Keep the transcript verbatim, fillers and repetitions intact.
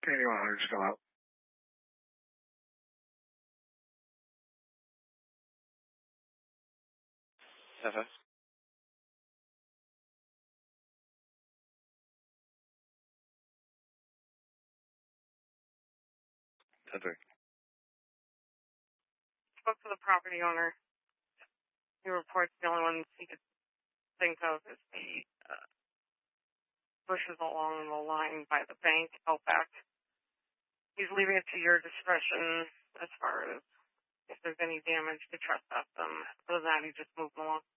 Anyone who's still out. F F. ten three. Spoke to the property owner. He reports the only ones he could think of is the uh, bushes along the line by the bank out back. He's leaving it to your discretion as far as if there's any damage to trespass them. Other than that, he just moved along.